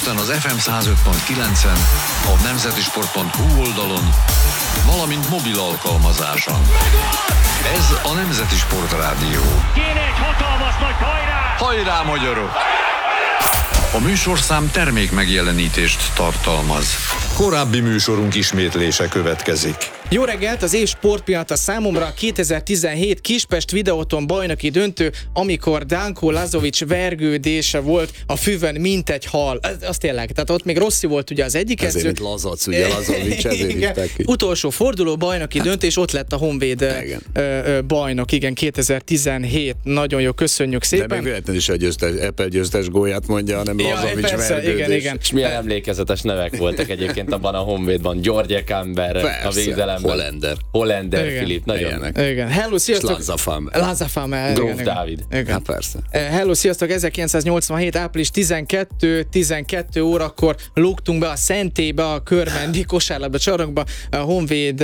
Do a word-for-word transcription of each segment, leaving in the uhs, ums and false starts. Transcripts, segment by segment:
Budapesten az ef em száz öt pont kilencen, a nemzetisport pont hu oldalon, valamint mobil alkalmazáson. Ez a Nemzeti Sport Rádió. Kéne egy hatalmas nagy hajrá! Hajrá, magyarok! A műsorszám termék megjelenítést tartalmaz. Korábbi műsorunk ismétlése következik. Jó reggelt, az év sportpillanata számomra a kétezer-tizenhét Kispest Videóton bajnoki döntő, amikor Danko Lazovic vergődése volt a füvön, mint egy hal. Az, az tényleg, tehát ott még Rossi volt ugye az egyik ezért, edző. mint Lazac, ugye Lazovic, ezért hívták ki. Utolsó forduló, bajnoki hát, döntő, és ott lett a Honvéd ö, ö, bajnok, igen, kétezer-tizenhét. Nagyon jó, köszönjük szépen. De még véletlenül is a győztes, Apple győztes gólját mondja, hanem ja, Lazovic persze, vergődés. igen, igen. És milyen emlékezetes nevek voltak egyébként abban a Honvédban. George Camber a védelemben. Hollander. Hollander Igen. Filip, nagyon. Igen. Hello, sziasztok. Lanzafam. Lanzafam. Gróf Dávid. Hát persze. Hello, sziasztok. ezerkilencszáznyolcvanhét április tizenkettő tizenkettő órakor lógtunk be a Szentélybe, a Körmendi kosárlabda csarnokba, a Honvéd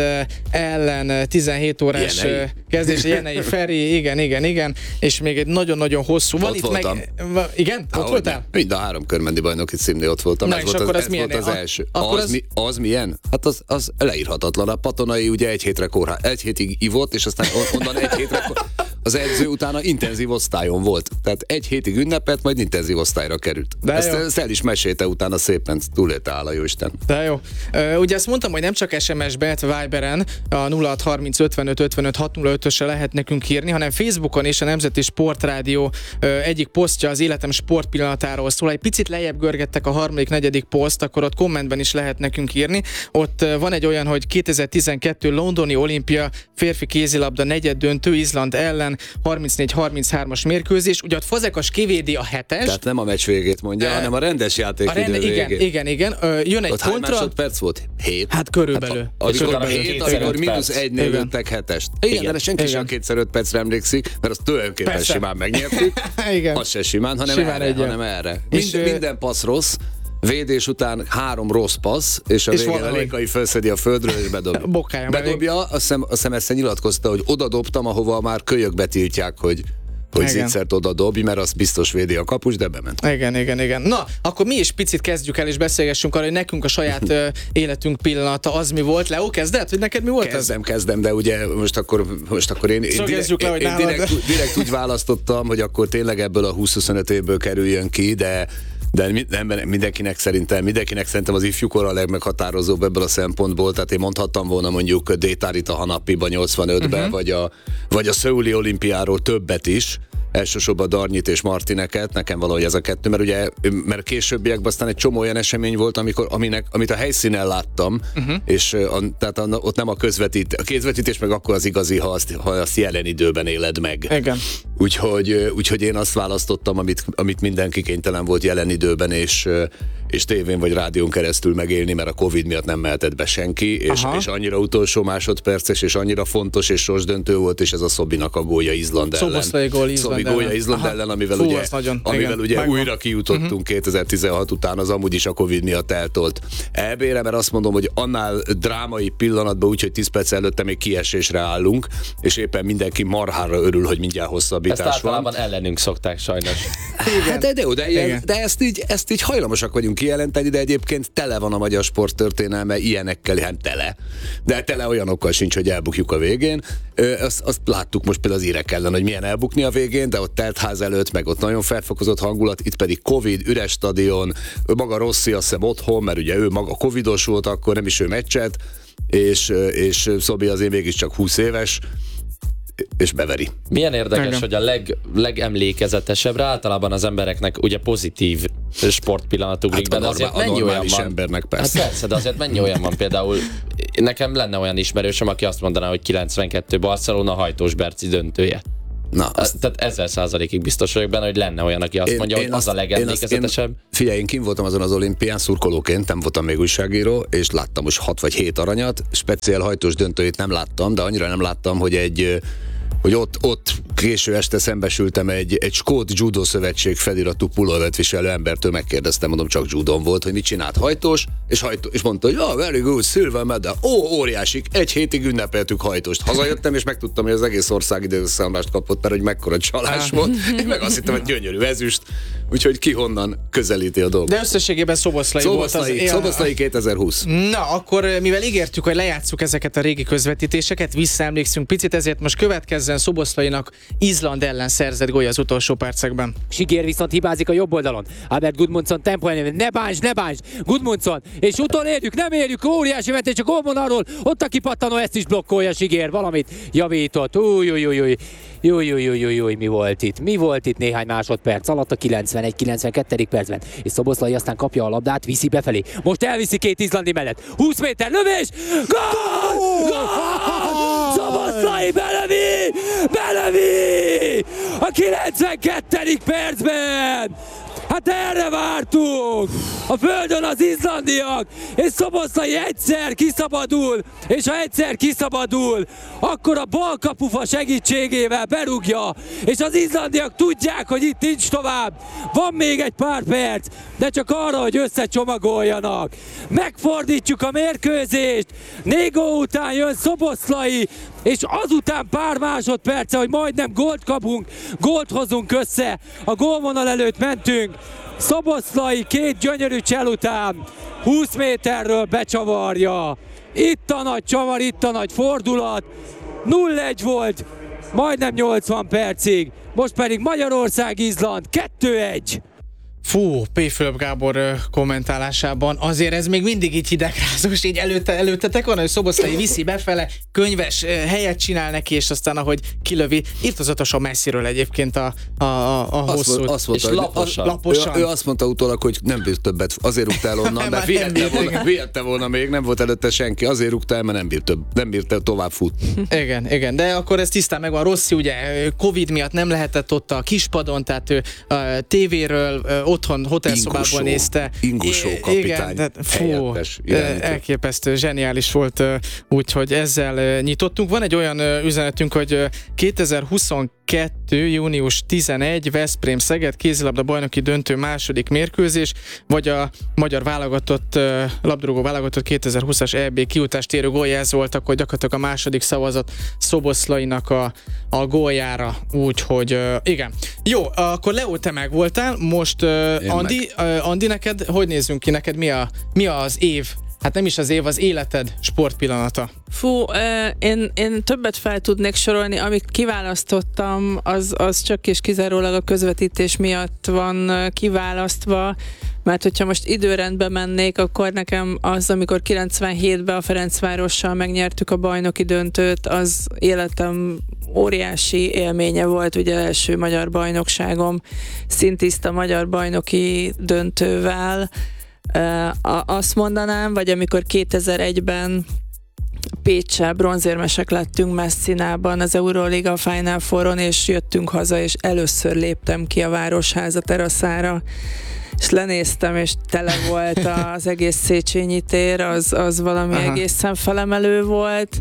ellen tizenhét órás Jenei. kezdés. Jenei Feri, igen, igen, igen. És még egy nagyon-nagyon hosszú. Van Ott itt voltam. meg... Igen? Há, ott voltál? Mind a három körmendi bajnoki címnél ott voltam. Na, ez és volt akkor az, az ez milyen? volt az A- első. akkor Az, az- mi, az milyen? Hát az, az leírhatatlan. A Patonai ugye egy hétre kórház, egy hétig ivott, és aztán on- onnan egy hétre kor... az edző utána intenzív osztályon volt. Tehát egy hétig ünnepelt, majd intenzív osztályra került. De Ezt, jó. ezt el is mesélte utána szépen, túlélte áll a jóisten. De jó. Ö, ugye azt mondtam, hogy nem csak es em es-be, illetve Viberen a nulla hat harminc ötvenöt ötvenöt hat nulla ötösre lehet nekünk írni, hanem Facebookon és a Nemzeti Sportrádió ö, egyik posztja az életem sportpillanatáról szól. Egy picit lejjebb görgettek a harmadik, negyedik poszt, akkor ott kommentben is lehet nekünk írni. Ott ö, van egy olyan, hogy kétezer-tizenkettő londoni olimpia férfi kézilabda negyed döntő Izland ellen harmincnégy harminchárom-as mérkőzés. Ugye ott Fazekas kivédi a hetes. Tehát nem a meccs végét mondja, E, hanem a rendes játék a rende, idő igen, végét. igen, igen. Ö, jön egy Ott hány kontra. másodperc volt? Hét? Hát körülbelül. Hát, a- amikor utána hét, kétszer akkor öt mínusz perc. egynél Igen. lőttek hetest. Igen, Igen. de senki Igen. sem kétszer öt percre emlékszik, mert az tulajdonképpen Persze. simán megnyertük. Igen. Az se simán, hanem Simán erre, egyen. hanem erre. És, Mind, ö, minden passz rossz, védés után három rossz passz, és a És végén a valahogy- Lékai felszedi a földről, és bedobja. Bokája meg. Bedobja, azt hiszem, azt hiszem ezt nyilatkozta, hogy oda dobtam, ahova már kölyök betiltják, hogy hogy Igen. zicsert oda dobj, mert az biztos védi a kapus, de bement. Igen, igen, igen. Na, akkor mi is picit kezdjük el, és beszélgessünk arra, hogy nekünk a saját ö, életünk pillanata az mi volt. Leo, kezded? Hogy neked mi volt Kezdem, kezdem, de ugye most akkor, most akkor én, én, Szögezzük le, hogy én nálad. direkt, direkt úgy választottam, hogy akkor tényleg ebből a húsz-huszonöt évből kerüljön ki, de de mi- nem, mindenkinek szerintem, mindenkinek szerintem az ifjúkor a legmeghatározóbb ebből a szempontból, tehát én mondhattam volna mondjuk Détárit a Hanapiba nyolcvanötben, uh-huh. vagy a, vagy a Szöuli olimpiáról többet is, elsősorban Darnyit és Martineket, nekem valahogy ez a kettő, mert ugye, mert későbbiekben aztán egy csomó olyan esemény volt, amikor, aminek, amit a helyszínen láttam, uh-huh. és a, tehát a, ott nem a közvetít, a közvetítés meg akkor az igazi, ha azt, ha azt jelen időben éled meg. Igen. Úgyhogy, úgyhogy én azt választottam, amit, amit mindenki kénytelen volt jelen időben, és, és tévén vagy rádión keresztül megélni, mert a Covid miatt nem mehetett be senki, és, és annyira utolsó másodperces, és annyira fontos és sorsdöntő volt, és ez a Szobinak a gólya Izland ellen. Szoboszlai gól Izland Szobi ellen. gólya Izland Aha. ellen, amivel Fú, ugye, az nagyon, amivel igen, ugye megvan. újra kijutottunk uh-huh. kétezer-tizenhat után, az amúgy is a Covid miatt eltolt é bé-re, mert azt mondom, hogy annál drámai pillanatban, úgyhogy tíz perc előtte még kiesésre állunk, és éppen mindenki marhára örül, hogy mindjárt Ezt hosszabbítás van. általában ellenünk szokták sajnos. Hát de, de, de, Igen. de ezt, így, ezt így hajlamosak vagyunk kijelenteni, de egyébként tele van a magyar sporttörténelme ilyenekkel, hát tele. De tele olyanokkal sincs, hogy elbukjuk a végén. Ö, azt, azt láttuk most például az írek ellen, hogy milyen elbukni a végén, de ott teltház előtt, meg ott nagyon felfokozott hangulat, itt pedig Covid, üres stadion, maga Rossi azt hiszem otthon, mert ugye ő maga covidos volt, akkor nem is ő meccset, és, és Szobi azért mégiscsak húsz éves, és beveri. Milyen érdekes, Igen. hogy a leg, legemlékezetesebbre általában az embereknek ugye pozitív sportpillanatuk ugrik Hát be, a de azért normál- a mennyi olyan normális van? embernek Hát persze. persze, de azért mennyi olyan van például, nekem lenne olyan ismerősöm, aki azt mondaná, hogy kilencvenkettő Barcelona hajtós Berci döntője. Na, Azt, azt tehát ezer százalékig biztos vagyok benne, hogy lenne olyan, aki azt mondja, hogy az a legemlékezetesebb. Én, figyelj, én kint voltam azon az olimpián szurkolóként, nem voltam még újságíró, és láttam most hat vagy hét aranyat, speciál hajtós döntőjét nem láttam, de annyira nem láttam, hogy egy hogy ott, ott késő este szembesültem egy, egy skót judo szövetség feliratú pulóvert viselő embertől, megkérdeztem, mondom, csak judon volt, hogy mit csinált, hajtós, és, hajtó, és mondta, hogy oh, very good, silver medal, ó, óriási, egy hétig ünnepeltük hajtóst. Hazajöttem, és megtudtam, hogy az egész ország időszámlást kapott, mert hogy mekkora csalás volt. Én meg azt hittem, hogy gyönyörű ezüst, úgyhogy ki honnan közelíti a dolgot. De összességében Szoboszlai, Szoboszlai volt az... Szoboszlai kétezer-húsz. Na, akkor mivel ígértük, hogy lejátszuk ezeket a régi közvetítéseket, visszaemlékszünk picit, ezért most következzen Szoboszlainak Izland ellen szerzett gólya az utolsó percekben. Sigér viszont hibázik a jobb oldalon. Albert Gudmundsson tempó ellenében. Ne bánts, ne bánts! Gudmundsson! És utolérjük, nem érjük, óriási vetés a gólvonalról. Ott a kipattanó, ezt is blokkolja Sigér. Valamit javított. Új, új, új, új. Júj, júj, júj, júj, júj, mi volt itt? Mi volt itt néhány másodperc alatt a kilencvenegy kilencvenkettedik percben? És Szoboszlai aztán kapja a labdát, viszi befelé. Most elviszi két izlandi mellett. húsz méter lövés! Gól! Gól! Szoboszlai belövi! Belövi! A kilencvenkettedik percben! Hát erre vártunk! A földön az izlandiak, és Szoboszlai egyszer kiszabadul, és ha egyszer kiszabadul, akkor a bal kapufa segítségével berúgja, és az izlandiak tudják, hogy itt nincs tovább. Van még egy pár perc, de csak arra, hogy összecsomagoljanak. Megfordítjuk a mérkőzést, négy gól után jön Szoboszlai, és azután pár másodperce, hogy majdnem gólt kapunk, gólt hozunk össze, a gólvonal előtt mentünk, Szoboszlai két gyönyörű csel után húsz méterről becsavarja. Itt a nagy csavar, itt a nagy fordulat, nulla egy volt, majdnem nyolcvan percig, most pedig Magyarország-Izland kettő egy. Fú, P. Fülöp Gábor ö, kommentálásában azért ez még mindig így hidegrázós, így előtte, előttetek van, hogy Szoboszlai viszi befele, könyves ö, helyet csinál neki, és aztán ahogy kilövi, irtozatosan messziről egyébként a, a, a, a hosszút. Azt, azt mondta, és hogy laposan. laposan. Ő, ő azt mondta utólag, hogy nem bírt többet, azért rúgta el onnan, mert Már nem vihette bír, volna, igen. vihette volna még, nem volt előtte senki, azért rúgta el, mert nem bírt több, nem bírt tovább futni. Igen, igen, de akkor ez tisztán megvan. Rossi ugye Covid miatt nem lehetett ott a kispadon, tehát ő a tévéről ö, otthon hotelszobából Ingusó. nézte. Ingusó I- kapitány, igen, tehát, fú, helyettes irányító. elképesztő, zseniális volt, ö, úgyhogy ezzel ö, nyitottunk. Van egy olyan ö, üzenetünk, hogy ö, kétezer-huszonkettő. június tizenegy. Veszprém-Szeged kézilabda bajnoki döntő második mérkőzés, vagy a magyar válogatott, ö, labdarúgó válogatott kétezer-húszas é bé kiutást érő gólja, ez volt akkor gyakorlatilag a második szavazat Szoboszlainak a, a góljára, úgyhogy ö, igen. Jó, akkor Leo, te meg voltál, most ö, Andi, ö, Andi, neked hogy nézzünk ki, neked mi, a, mi az év, hát nem is az év, az életed sportpillanata? Fú, eh, én, én többet fel tudnék sorolni, amit kiválasztottam, az, az csak és kizárólag a közvetítés miatt van eh, kiválasztva, mert hogyha most időrendbe mennék, akkor nekem az, amikor kilencvenhétben a Ferencvárossal megnyertük a bajnoki döntőt, az életem óriási élménye volt, ugye első magyar bajnokságom, szintiszta magyar bajnoki döntővel. Uh, azt mondanám, vagy amikor kétezer-egyben Péccsel bronzérmesek lettünk Messzinában az Euroliga Final Fouron, és jöttünk haza, és először léptem ki a Városháza teraszára, és lenéztem, és tele volt az egész Széchenyi tér, az, az valami Aha. egészen felemelő volt.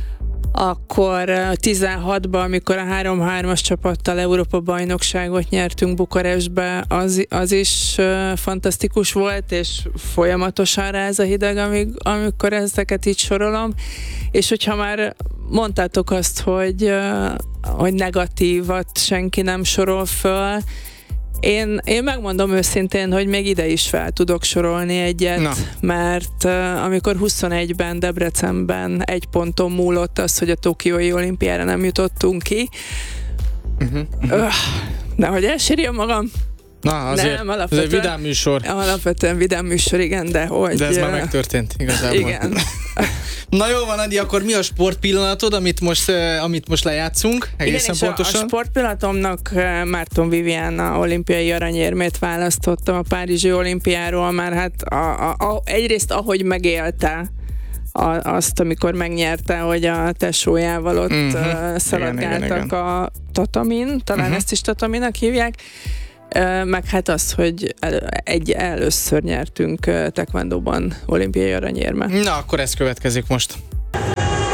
Akkor tizenhatban, amikor a három-hármas csapattal Európa-bajnokságot nyertünk Bukarestbe, az, az is uh, fantasztikus volt, és folyamatosan ráz a hideg, amíg, amikor ezeket így sorolom. És hogyha már mondtátok azt, hogy, uh, hogy negatívat senki nem sorol föl, Én, én megmondom őszintén, hogy még ide is fel tudok sorolni egyet, Na. mert uh, amikor huszonegyben Debrecenben egy ponton múlott az, hogy a Tokiói olimpiára nem jutottunk ki. Uh-huh, uh-huh. Uh, nehogy elsírjam magam. Na, azért nem, ez egy vidám műsor. Alapvetően vidám műsor, igen, de hogy... De ez már megtörtént igazából. Igen. Na jó van, Adi, akkor mi a sportpillanatod, amit most, uh, amit most lejátszunk? Egészen igen, pontosan? A, a sportpillanatomnak uh, Márton Viviana olimpiai aranyérmét választottam a Párizsi olimpiáról, már hát a, a, a, egyrészt ahogy megélte a, azt, amikor megnyerte, hogy a tesójával ott uh-huh. uh, szaladgáltak igen, igen, igen. a tatamin, talán uh-huh. ezt is tataminak hívják, meg hát az, hogy egy először nyertünk taekwondoban olimpiai aranyérmet. Na, akkor ez következik most.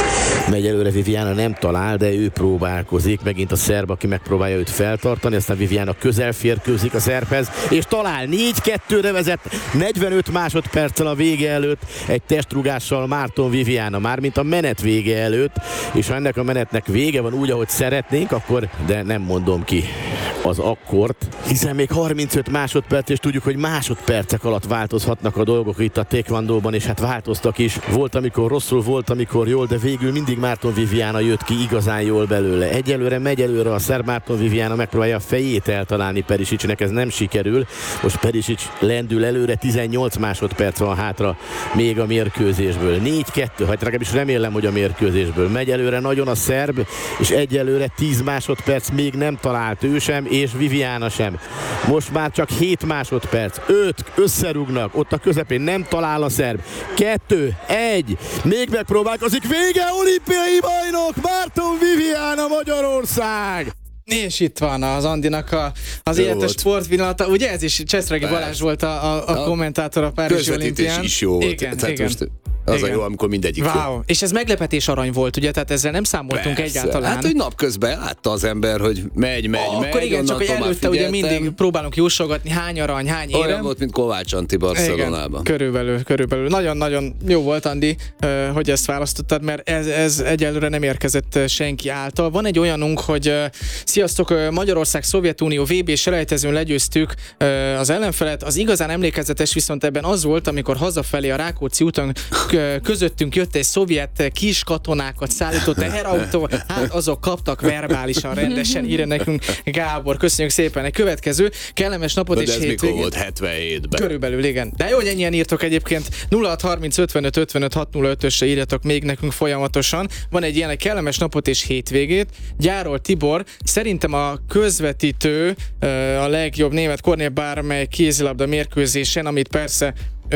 Megy előre Viviana, nem talál, de ő próbálkozik. Megint a szerb, aki megpróbálja őt feltartani, aztán Viviana közel férkőzik a szerbhez, és talál. négy kettőre vezet, negyvenöt másodperccel a vége előtt, egy testrúgással Márton Viviana, mármint a menet vége előtt, és ha ennek a menetnek vége van úgy, ahogy szeretnénk, akkor, de nem mondom ki az akkort, hiszen még harmincöt másodperc, és tudjuk, hogy másodpercek alatt változhatnak a dolgok itt a taekwondóban, és hát változtak is. Volt, amikor rosszul, volt, amikor jól, de végül mindig Márton Viviana jött ki igazán jól belőle. Egyelőre megy előre a szerb, Márton Viviana megpróbálja a fejét eltalálni Perisicsnek, ez nem sikerül. Most Perisics lendül előre, tizennyolc másodperc van hátra még a mérkőzésből. négy kettő, hát legalábbis remélem, hogy a mérkőzésből. Megy előre nagyon a szerb, és egyelőre tíz másodperc még nem talált ő sem, és Viviana sem. Most már csak hét másodperc, öt, összerúgnak, ott a közepén nem talál a szerb. kettő, egy, még megpróbálkozik, vége, olimpiai bajnok, Márton Viviana, Magyarország! És itt van az Andinak a, az életes sportvinalata. Ugye ez is Cseszregi Balázs volt a, a, a kommentátor a Párizsi Közvetítés olimpián. is jó volt. Igen, Tehát igen. most az igen. a jó, amikor mindegyik wow. jó. És ez meglepetés arany volt, ugye? Tehát ezzel nem számoltunk Persze. egyáltalán. Hát, hogy napközben látta az ember, hogy megy, megy, oh, megy. Akkor igen, csak hogy előtte ugye mindig próbálunk jósolgatni, hány arany, hány érem. Olyan volt, mint Kovács Anti Barcelonában. Igen, körülbelül, körülbelül. Nagyon-nagyon jó volt, Andi, hogy ezt választottad, mert ez, ez egyelőre nem érkezett senki által. Van egy olyanunk, hogy sziasztok, Magyarország Szovjetunió vé bé selejtezőn legyőztük az ellenfelet. Az igazán emlékezetes viszont ebben az volt, amikor hazafelé a Rákóczi úton közöttünk jött egy szovjet kis katonákat szállító teherautó, hát azok kaptak verbálisan rendesen, írja nekünk Gábor. Köszönjük szépen. Egy következő kellemes napot de és ez hétvégét. mikor volt? hetvenhétben. Körülbelül, igen. De jó, hogy ennyien írtok egyébként. nulla hat harminc ötvenöt ötvenöt hatszázötösre írjatok még nekünk folyamatosan. Van egy ilyen, egy kellemes napot és hétvégét. Gyárol Tibor, szerintem a közvetítő a legjobb német Kornél bármely kézilabda mérkőzésen, amit persze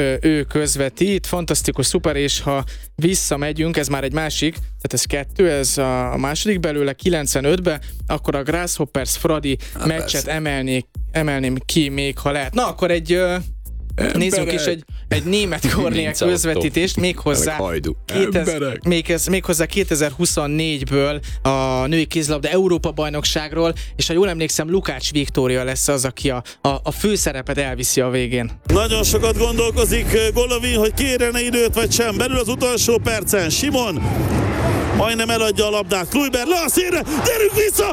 ő közvetít, fantasztikus, szuper, és ha visszamegyünk, ez már egy másik, tehát ez kettő, ez a második belőle, kilencvenötbe, akkor a Grasshoppers Fradi Há, meccset emelnék, emelném ki még, ha lehet. Na, akkor egy Emberek. Nézzünk is egy, egy német Kornél közvetítést, méghozzá, kétezer, még ez, méghozzá kétezer-huszonnégyből a női kézilabda Európa bajnokságról, és ha jól emlékszem, Lukács Viktória lesz az, aki a, a, a főszerepet elviszi a végén. Nagyon sokat gondolkozik Golovin, hogy kérene időt vagy sem. Belül az utolsó percen Simon majdnem eladja a labdát. Kluiber le a szélre, gyerünk vissza!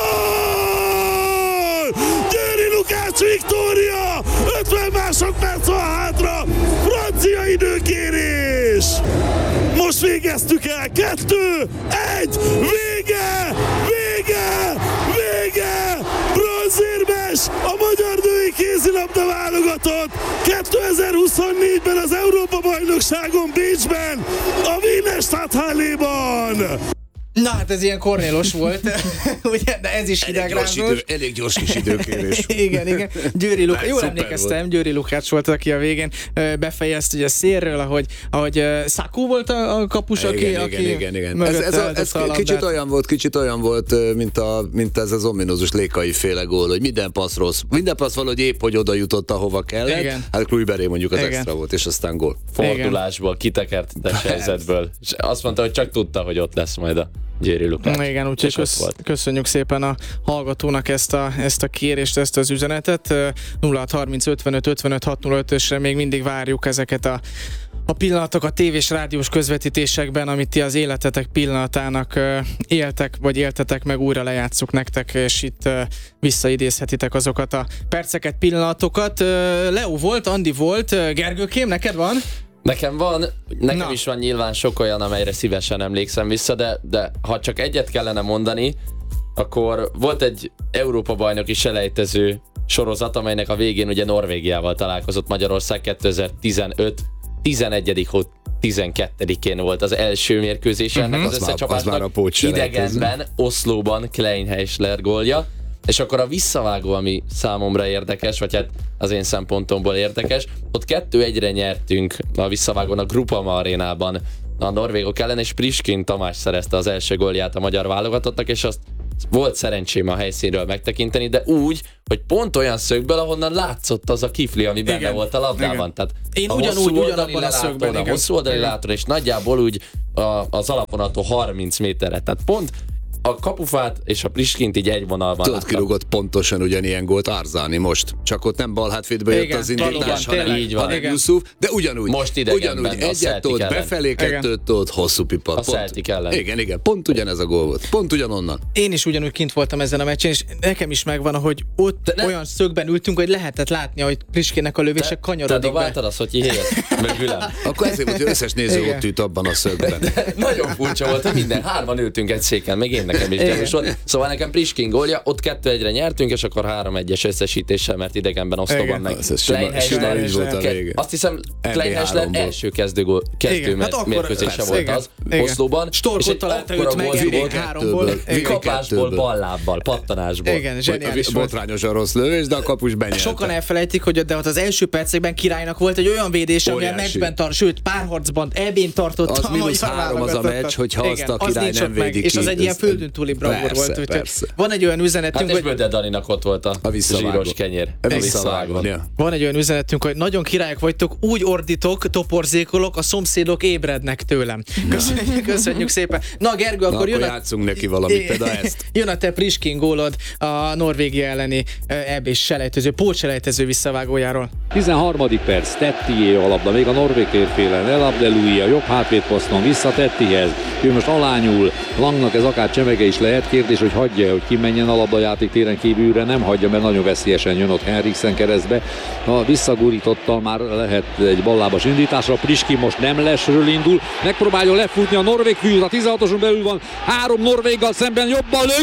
Gól! Győri Lukács Viktória! ötven másodperc van hátra! Francia időkérés! Most végeztük el! Kettő! Egy! Vége! Vége! Vége! Bronzérmes! A magyar női kézilabda válogatott! kétezer-huszonnégyben az Európa-bajnokságon Bécsben! A Wiener Stadthalléban! Na hát ez ilyen Kornélos volt, ugye, de ez is hidegrázós. Elég gyors kis időkérés. igen, igen. Győri Lukács, jól emlékeztem, volt. Győri Lukács volt, aki a végén befejezte ugye szélről, ahogy, ahogy Szakó volt a, a kapus, igen, aki, igen, aki igen, igen. Ez, ez, a, ez a kicsit olyan volt, kicsit olyan volt, mint, a, mint ez az ominózus Lékai féle gól, hogy minden passz rossz. Minden passz valahogy épp, hogy oda jutott, ahova kellett. Igen. Hát Kluiberé mondjuk az igen. extra volt, és aztán gól. Fordulásból, kitekertetes helyzetből. És azt mondta, hogy csak tudta, hogy ott lesz majd a Győri Lukács. Igen, úgyhogy kösz, köszönjük szépen a hallgatónak ezt a, ezt a kérést, ezt az üzenetet. nulla hat harminc ötvenöt ötvenöt hatszázötösre még mindig várjuk ezeket a, a pillanatokat tévés, rádiós közvetítésekben, amit ti az életetek pillanatának éltek, vagy éltetek meg, újra lejátszuk nektek, és itt visszaidézhetitek azokat a perceket, pillanatokat. Leo volt, Andi volt, Gergőkém, neked van? Nekem van, nekem Na. is van nyilván sok olyan, amelyre szívesen emlékszem vissza, de, de ha csak egyet kellene mondani, akkor volt egy Európa-bajnoki selejtező sorozat, amelynek a végén ugye Norvégiával találkozott Magyarország kétezer-tizenöt tizenegyedik hó tizenkettedikén volt az első mérkőzés ennek uh-huh. az összecsapásnak, idegenben, Oszlóban Klein Heisler gólja, és akkor a visszavágó, ami számomra érdekes, vagy hát az én szempontomból érdekes, ott kettő egyre nyertünk a visszavágón a Groupama arénában a norvégok ellen, és Priskin Tamás szerezte az első gólját a magyar válogatottnak, és azt volt szerencsém a helyszínről megtekinteni, de úgy, hogy pont olyan szögből, ahonnan látszott az a kifli, ami benne igen, volt a labdában. Tehát én a ugyanúgy, hosszú oldali ugyanabban a szögben, a hosszú oldali látón, és nagyjából úgy a, az alapvonattól harminc méterre. Tehát pont a kapufát és a Pliskint így egy vonalban Tudod, láttam. kirúgott pontosan ugyanilyen gólt Arzáni most. Csak ott nem bal hátvédbe jött Igen, az indítás, valóban, hanem, így van. hanem Igen. Yusuf, de ugyanúgy. Most idegenben, ugyanúgy a egyet Celtic tolt, ellen. befelé kettőt tolt, hosszú pipa. A Celtic ellen. Igen, igen, pont ugyanez a gól volt. Pont ugyanonnan. Én is ugyanúgy kint voltam ezen a meccsen, és nekem is megvan, hogy ott ne- olyan szögben ültünk, hogy lehetett látni, hogy Priskének a lövése Te kanyarodik be. dobáltad azt, hogy helyet? Mögülem. Akkor ezért volt, hogy összes néző Igen. ott ült abban a szögben. Nagyon furcsa volt, hogy minden hárman ültünk egy széken, meg én nekem is gyanús volt. Szóval nekem Priskin gólja, ott kettő egyre nyertünk, és akkor három egyes összesítéssel, mert idegenben osztóban Igen. meg Ez sima- Kleinheisler. sima így volt a ke- vége. Azt hiszem, en bé Kleinheisler háromból. első kezdő, gól, kezdő Igen, hát hát akkor- mérkőzése persze, volt igen. az Igen. Oszlóban. Storkot és egy találta akkora őt meg, gól Vidék volt, háromból. kettőből. Igen. kapásból, kettőből. ballábbal, pattanásból. Igen, zseniális A volt. botrányosan rossz lövés, de a kapus benyelte. Sokan elfelejtik, hogy de ott az első percekben Királynak volt egy olyan védés, ami a Óriási. meccsben tart, sőt párharcban, ebén tartotta. Az a mínusz magyar három az a válogatottat. meccs, hogyha azt Igen, a Király nincs nem ott meg, védi és ki. az egy ilyen Ez- földön túli bravúr Persze, volt. Úgyhogy persze. van egy olyan Hát üzenetünk, és hogy Böde Daninak ott volt a, A visszavágó. zsíros kenyér. A A visszavágón, ja. Van egy olyan üzenetünk, hogy nagyon királyok vagytok, úgy ordítok, toporzékolok, a szomszédok ébrednek tőlem. Köszönjük, köszönjük szépen. Na Gergő, Na, akkor akkor jön a... játszunk neki valamit, például ezt. Jön a te Priskin gólod a Norvégia elleni é bés selejtező, pótselejtező visszavágójáról. tizenharmadik perc, Tettié a labda, még a norvég térfélen, El Abdeloui a jobb hátvédposzton, vissza Tettihez, ő most alányul, Langnak ez akár csemege is lehet, kérdés, hogy hagyja, hogy kimenjen a labda játék téren kívülre, nem hagyja, mert nagyon veszélyesen jön ott Henriksen keresztbe, ha visszagurítottal már lehet egy ballábas indításra, Priskin most nem lesről indul, megpróbálja lefutni a norvég fűt, a tizenhatoson belül van, három norvéggal szemben jobban lő,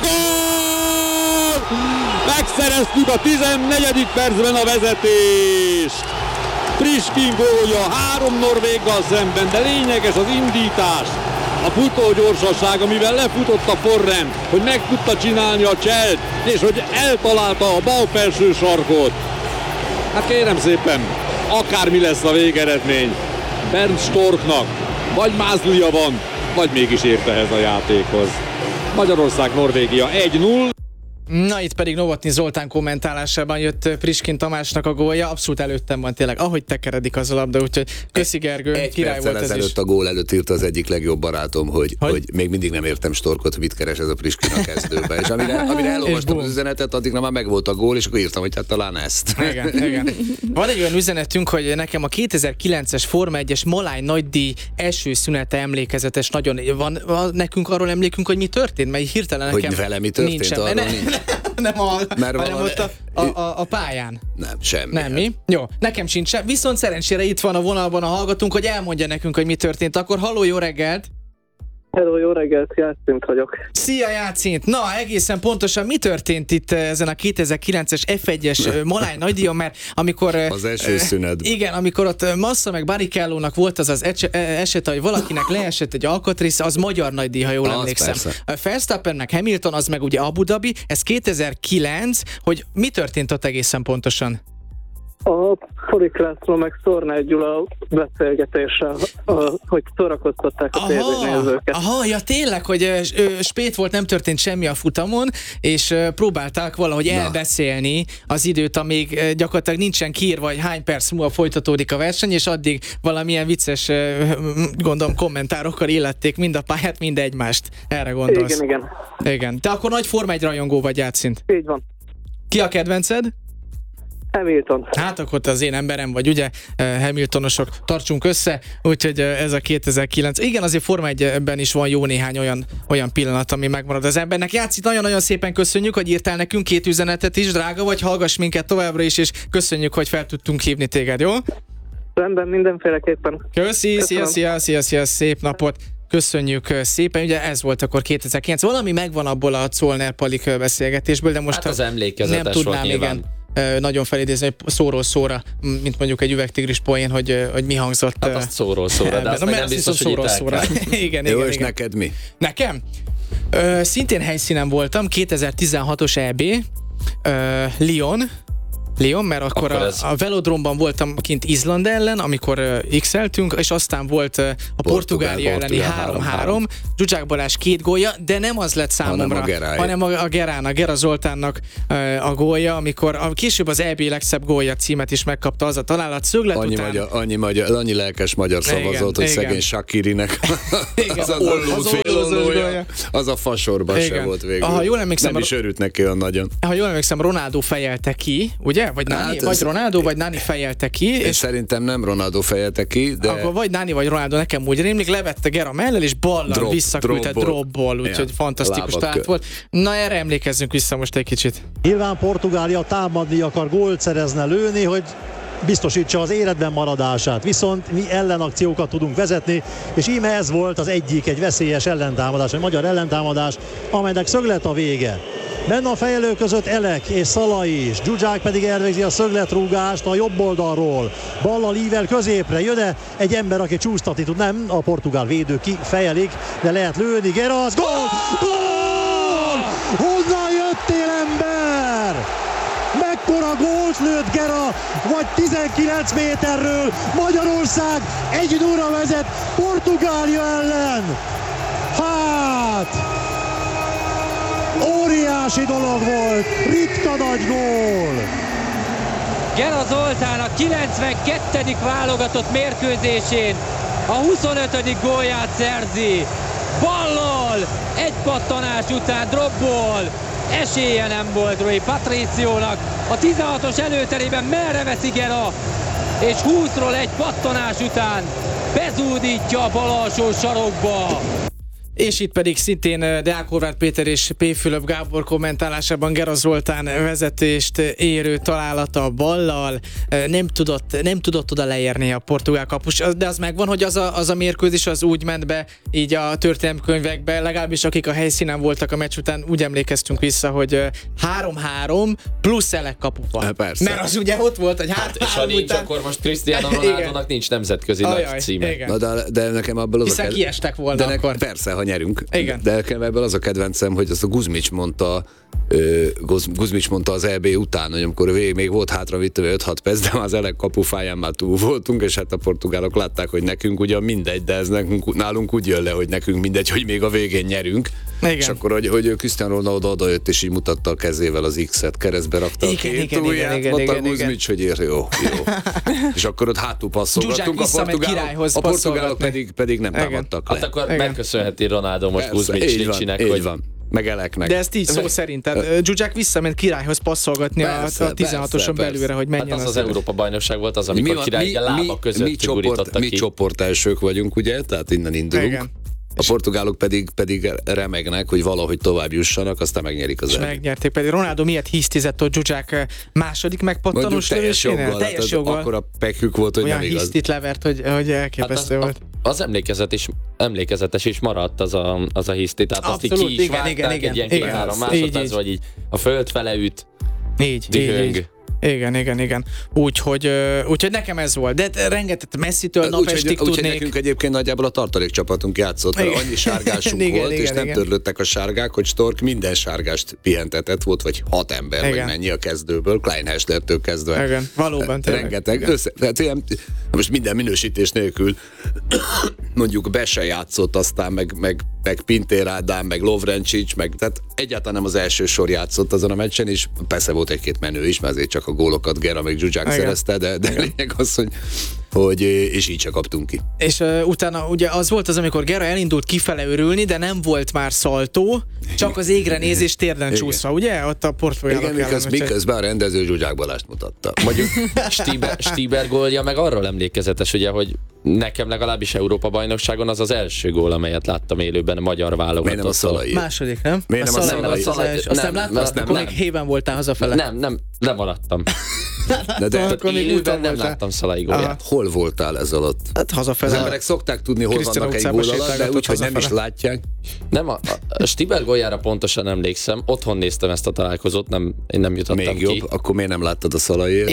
gól! Megszereztük a tizennegyedik percben a vezetést! Priskin gólja három norvéggal szemben, de lényeges az indítás, a futógyorsaság, amivel lefutott a forrend, hogy meg tudta csinálni a cselt, és hogy eltalálta a bal felső sarkot. Hát kérem szépen, akármi lesz a végeredmény, Bernd Storknak vagy mázlia van, vagy mégis ért ehhez a játékhoz. Magyarország-Norvégia egy null. Na itt pedig Novotny Zoltán kommentálásában jött Priskin Tamásnak a gólja, abszolút előttem van tényleg, ahogy tekeredik az a labda, úgyhogy köszi Gergő, Egy király perccel volt ez is. ezelőtt a gól előtt írta az egyik legjobb barátom, hogy, Hogy? hogy még mindig nem értem Storkot, hogy mit keres ez a Priskin a kezdőbe. És amire, amire elolvastam bum. az üzenetet, addigra már megvolt a gól, és akkor írtam, hogy hát talán ezt. Igen, igen. Van egy olyan üzenetünk, hogy nekem a kétezer-kilences Forma egyes Maláj nagydíj első szünete emlékezetes nagyon. Van, van nekünk arról emlékünk, hogy mi történt? Mert hirtelen Hogy nekem vele mi történt, nincsen. arról Ne, nincs. nem, a, Mert hanem valami- ott a, a, a, a pályán. Nem, semmi. Nem, mi? Jó, nekem sincs sem. Viszont szerencsére itt van a vonalban a hallgatónk, hogy elmondja nekünk, hogy mi történt. Akkor halló, jó reggelt! Hello, jó reggelt, Jászint vagyok. Szia, Jácint! Na, egészen pontosan mi történt itt ezen a kétezer-kilences ef egyes Maláj nagydíjon, mert amikor... Az első szünetben. Igen, amikor ott Massa meg Barrichello-nak volt az az ecs- eset, hogy valakinek leesett egy alkatrésze, az magyar nagydíj, ha jól Az emlékszem. persze. A Verstappen meg Hamilton, az meg ugye Abu Dhabi, ez kétezer-kilenc, hogy mi történt ott egészen pontosan? A Forik László meg Szornáth Gyula beszélgetése, a, hogy szórakoztatták a tévénézőket. aha, ja tényleg, hogy ö, ö, spét volt, nem történt semmi a futamon, és ö, próbálták valahogy Na. elbeszélni az időt, amíg ö, gyakorlatilag nincsen kiírva, hogy hány perc múlva folytatódik a verseny, és addig valamilyen vicces, ö, gondolom, kommentárokkal illették mind a pályát, mind egymást. Erre gondolsz? Igen, igen. Igen. Te akkor nagy Forma egy rajongó vagy, Játszint. Így van. Ki a kedvenced? Hamilton. Hát akkor te az én emberem vagy, ugye? Hamiltonosok, tartsunk össze, úgyhogy ez a kétezer-kilenc. Igen, azért Forma egyben is van jó néhány olyan, olyan pillanat, ami megmarad az embernek. Játszik, nagyon-nagyon szépen köszönjük, hogy írtál nekünk két üzenetet is, drága vagy, hallgass minket továbbra is, és köszönjük, hogy fel tudtunk hívni téged, jó? Rendben, mindenféleképpen. Köszi, szia, Köszönöm. szia, szia, szia, szép napot. Köszönjük szépen, ugye ez volt akkor kétezer-kilenc. Valami megvan abból a Zollner Palik beszélgetésből, de most Hát az nem emlékezetes tudnám, volt nyilván. igen, ö, nagyon felidézni, hogy szóról szóra, mint mondjuk egy üvegtigris poén, hogy, ö, hogy mi hangzott. Hát ö, azt szóról szóra, de ebben. azt Na, meg mert nem azt biztos, hiszem hogy szóról itt szóra. igen, Jó, igen, és igen. neked mi? Nekem? Ö, szintén helyszínen voltam, kétezer-tizenhatos é bé, ö, Lyon, Lyon, mert akkor, Akkor a, ez- a velodromban voltam kint Izland ellen, amikor uh, x-eltünk, és aztán volt uh, a Portugália elleni Portugál három három, három-három. Zsuzsák Balázs két gólja, de nem az lett számomra, Hanem a Geráé. hanem a, a Gerána, Gera Zoltánnak uh, a gólja, amikor a, később az é bé legszebb gólja címet is megkapta az a találat szöglet Annyi, után. magyar, annyi, magyar, annyi lelkes magyar Igen, szavazott, hogy igen. szegény Shakirinek Igen, az, az, az az, ollózós ollója, gólja. az a fasorban se Igen. volt végül. Ha jól emlékszem, Nem is örült neki olyan nagyon. Ha jól emlékszem, Ronaldo fejelte ki, ugye? Vagy Nani, Hát vagy ez- Ronaldo, vagy Nani fejelte ki, Én és szerintem nem Ronaldo fejelte ki, de akkor vagy Nani, vagy Ronaldo, nekem úgy rémlik, levette Gera mellel, és ballal Drop- visszaküldte dropból. dropból, úgyhogy Ja, fantasztikus lábak találat kö- volt. Na erre emlékezzünk vissza most egy kicsit. Nyilván Portugália támadni akar, gólt szerezne, lőni, hogy biztosítsa az életben maradását. Viszont mi ellenakciókat tudunk vezetni, és íme ez volt az egyik, egy veszélyes ellentámadás, egy magyar ellentámadás, amelynek szöglet a vége. Benne a fejelő között Elek és Szalai is, Zsuzsák pedig elvégzi a szögletrúgást a jobb oldalról. Ballal ível középre, jön egy ember, aki csúsztatni tud, nem, a portugál védő kifejelik, de lehet lőni, Geras, gól! Gól! Honnan jöttél, ember? Mekkora gólt lőtt Gera, vagy tizenkilenc méterről Magyarország egy nulla vezet Portugália ellen. Hát, óriási dolog volt, ritka nagy gól. Gera Zoltán a kilencvenkettedik válogatott mérkőzésén a huszonötödik gólját szerzi. Ballal, egy pattanás után dropból, esélye nem volt Rui Patriciónak. A tizenhatos előterében merre veszi Gera, és húszról egy pattanás után bezúdítja a bal alsó sarokba. És itt pedig szintén eh, Deák Horváth Péter és P. Fülöp Gábor kommentálásában Gera Zoltán vezetést érő találata ballal, eh, nem tudott, nem tudott oda leérni a portugál kapus, Az- de az megvan, hogy az a, az a mérkőzés az úgy ment be így a történelemkönyvekbe, legalábbis akik a helyszínen voltak a meccs után, úgy emlékeztünk vissza, hogy eh, három három plusz Elek kapuval. Hát persze. Mert az ugye ott volt, hogy Hát, és ha három nincs, után... akkor most Cristiano Igen. Ronaldonak nincs nemzetközi Ajaj, nagy címe. igen. Na de, de nekem abból az Hiszen a ked- kiestek volna de akkor. Persze, ha nyerünk. Igen. De nekem ebből az a kedvencem, hogy azt a Guzmics mondta, ö, Guz- Guzmics mondta az é bé után, hogy amikor végig még volt hátra vitt öt-hat perc, de már az Elek kapufáján már túl voltunk, és hát a portugálok látták, hogy nekünk ugyan mindegy, de ez nekünk, nálunk úgy jön le, hogy nekünk mindegy, hogy még a végén nyerünk. Igen. És akkor, hogy, hogy Cristiano Ronaldo odajött, és így mutatta a kezével az X-et, keresztbe rakta a Igen, két igen, ujját, igen, mondta igen, igen, Guzmics, hogy ér, jó, jó. És akkor ott hátul passzolgattunk, a visszamegy portugálok, királyhoz a portugálok passzolgatni. pedig, pedig nem Igen. támadtak le. Hát akkor Igen. megköszönheti Ronaldo most Persze, Guzmics így van, Ricsinek, így hogy van. Meg Eleknek. De ezt így szó szerint, tehát Zsuzsák visszament királyhoz passzolgatni Persze, a, a tizenhatoson persze, belülre, hogy hát menjen az a az szövet. Európa bajnokság volt az, amikor király a lába között mi, csoport, gurította mi ki. csoport elsők vagyunk, ugye? Tehát innen indulunk. Igen. A portugálok pedig, pedig remegnek, hogy valahogy tovább jussanak, aztán megnyerik az És elő. megnyerték, pedig Ronaldo miért hisztizett ott Zsuzsák második megpattanós teljes lövésénél? joggal, Teljes hát joggal. akkor a pekük volt, hogy Olyan nem igaz. hisztit levert, hogy, hogy elképesztő Hát az, volt. a, az emlékezet is, emlékezetes is maradt az a, az a hiszti, tehát azt így Abszolút, ki is igen, vágták igen, igen, egy ilyen igen. két-három Így, másodperc, így. vagy így a föld fele üt, Így, így, dühöng. így. Igen, igen, igen. Úgyhogy, ö, úgyhogy nekem ez volt. De rengeteg Messzitől Úgyhogy napestig úgy, tudnék. nekünk egyébként nagyjából a tartalék csapatunk játszott, mert Igen. annyi sárgásunk Igen, volt, igen, és nem igen. törlődtek a sárgák, hogy Stork minden sárgást pihentetett, volt vagy hat ember, Igen. vagy mennyi a kezdőből, Klein Hesslertől kezdve. Igen, valóban tényleg. Rengeteg. Össze, tehát ilyen, most minden minősítés nélkül mondjuk Be se játszott, aztán meg, meg, meg Pintér Ádám, meg Lovrencsics, meg tehát egyáltalán nem az első sor játszott azon a meccsen, és persze volt egy-két menő is, mert azért csak a gólokat Gera meg Zsuzsák Igen. szerezte, de, de lényeg az, hogy, hogy és így se kaptunk ki. És uh, utána ugye az volt az, amikor Gera elindult kifele örülni, de nem volt már szaltó, csak az égre nézés térden Igen. csúszva, ugye? Ott a portugálok Igen, ellen, miközben, úgyhogy- miközben a rendező Zsuzsák Balást mutatta. Mondjuk Stieber, Stieber gólja meg arról emlékezetes, ugye, hogy nekem legalábbis Európa bajnokságon az az első gól, amelyet láttam élőben a magyar válogatott. Miért nem a Szalai? Második, nem? Miért nem a Szalai Szalai? volt az Szalai- első. Azt nem, nem, láttad? azt nem, Akkor nem. még héven voltál hazafele. Nem, nem, lemaradtam. De, de Akkor még Élőben úton nem voltál. láttam Szalai Aha. gólját. hol voltál ez alatt? Hát Az hazafele. emberek szokták tudni, hol Krisztina vannak egy utcába gól alatt, de sétálgatott úgy, hogy nem is hazafele. látják. Nem, a, a Stieber góljára pontosan emlékszem, otthon néztem ezt a találkozót, nem, én nem jutottam Még ki. jobb, akkor miért nem láttad a Szalaiért? Én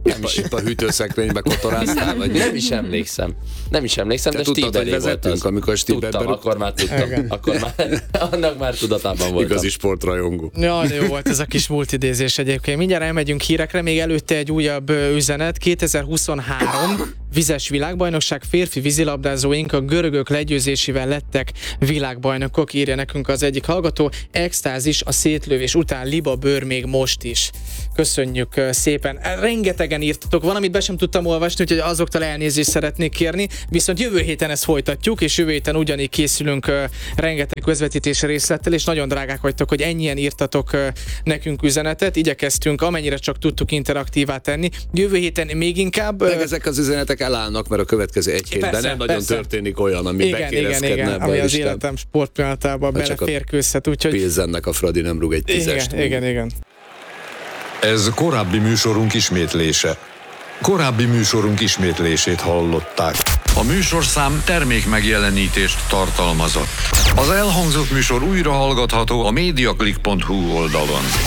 Itt a, itt a hűtőszekrénybe kotoráztál? Vagy Nem is emlékszem. Nem is emlékszem, Te de tudtad, Stieberé hogy volt vezettünk, az. amikor Stieber Tudtam, berúgt? akkor már tudtam. Akkor már, annak már tudatában voltam. Igazi sportrajongó. Ja, jó volt ez a kis multidézés egyébként. Mindjárt elmegyünk hírekre, még előtte egy újabb ö, üzenet. kétezer-huszonhárom vizes világbajnokság, férfi vízilabdázóink a görögök legyőzésével lettek világbajnokok, írja nekünk az egyik hallgató. Extázis a szétlövés után, liba bőr még most is. Köszönjük ö, szépen. Rengetegen írtatok valamit, be sem tudtam olvasni, úgyhogy azoktól elnézést szeretnék kérni. Viszont jövő héten ezt folytatjuk, és jövő héten ugyanígy készülünk ö, rengeteg közvetítés részlettel, és nagyon drágák vagytok, hogy ennyien írtatok ö, nekünk üzenetet. Igyekeztünk amennyire csak tudtuk interaktívá tenni. Jövő héten még inkább... Meg ezek az üzenetek elállnak, mert a következő egy hétben Persze, nem nagyon persze. történik olyan, ami igen, igen, bekérdezkedne igen, ebbe, ami az Isten. életem sportpillanatában Na, csak a beleférkőzhet, úgyhogy... Pilzennek a Fradi nem rúg egy tízest. Igen, igen, igen. Ez korábbi műsorunk ismétlése. Korábbi műsorunk ismétlését hallották. A műsorszám termék megjelenítést tartalmazott. Az elhangzott műsor újra hallgatható a mediaclick pont hu oldalon.